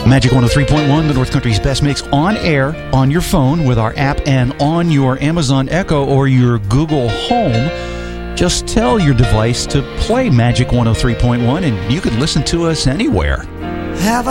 Magic 103.1, the North Country's best mix, on air, on your phone with our app, and on your Amazon Echo or your Google Home. Just tell your device to play Magic 103.1 and you can listen to us anywhere. Have